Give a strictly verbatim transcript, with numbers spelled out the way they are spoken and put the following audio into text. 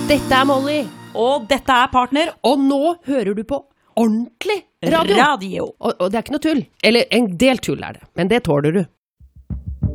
Dette er Molly, Og dette er Partner og nå hører du på ordentlig radio. Radio. Og, og det er ikke noe tull. Eller en del tull er det, men det tåler du.